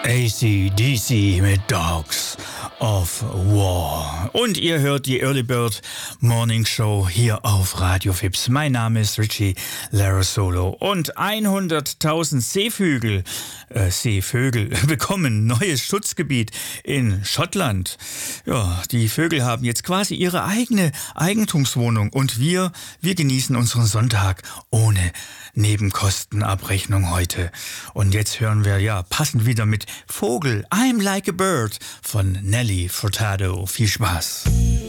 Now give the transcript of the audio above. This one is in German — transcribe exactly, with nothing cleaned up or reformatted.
A C D C mit Dogs of War. Und ihr hört die Early Bird Morning Show hier auf Radio Fips. Mein Name ist Richie Larasolo und hunderttausend Seevögel, äh, Seevögel bekommen neues Schutzgebiet in Schottland. Ja, die Vögel haben jetzt quasi ihre eigene Eigentumswohnung und wir, wir genießen unseren Sonntag ohne Nebenkostenabrechnung heute. Und jetzt hören wir ja passend wieder mit Vogel, I'm Like a Bird von Nelly Furtado. Viel Spaß.